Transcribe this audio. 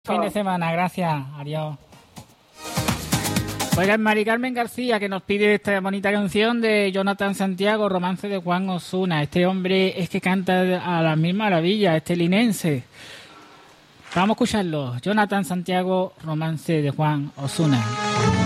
Fin de semana, gracias. Adiós. Pues es Mari Carmen García que nos pide esta bonita canción de Jonathan Santiago, Romance de Juan Osuna. Este hombre es que canta a las mil maravillas, este linense. Vamos a escucharlo. Jonathan Santiago, Romance de Juan Osuna.